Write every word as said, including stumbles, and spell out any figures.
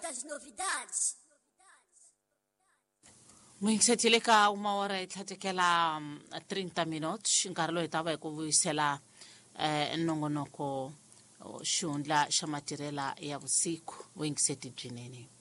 das novidades. Mwingisetileka uma hora ithatekela um, thirty minutos nkarhi loyi tava hi ku vuyisela eh, nongonoko xihundla xa matirhela ya vusiku wingiseti byinene.